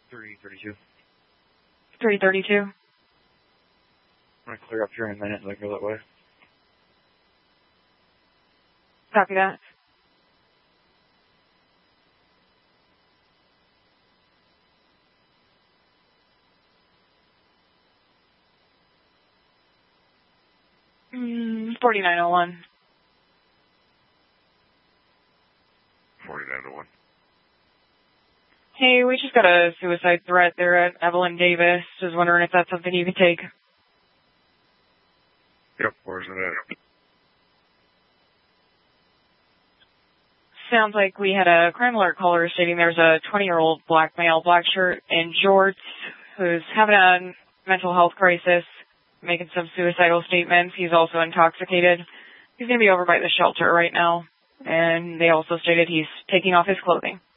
332. 332. I'm going to clear up here in a minute and go that way. Copy that. Mm, 4901. 4901. Hey, we just got a suicide threat there at Evelyn Davis. Just wondering if that's something you can take. Yep, where's it at? Sounds like we had a crime alert caller stating there's a 20-year-old black male, black shirt and jorts, who's having a mental health crisis, making some suicidal statements. He's also intoxicated. He's going to be over by the shelter right now. And they also stated he's taking off his clothing.